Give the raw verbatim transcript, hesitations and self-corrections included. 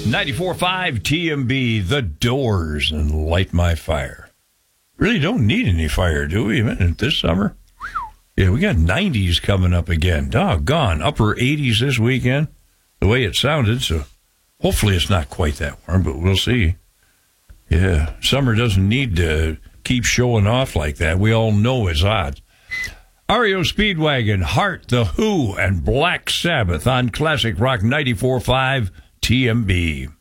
ninety-four point five T M B, The Doors, and Light My Fire. Really don't need any fire, do we, man, this summer? Yeah, we got nineties coming up again. Doggone, upper eighties this weekend, the way it sounded, so hopefully it's not quite that warm, but we'll see. Yeah, summer doesn't need to keep showing off like that. We all know it's hot. R E O Speedwagon, Heart, The Who, and Black Sabbath on Classic Rock ninety-four point five T M B.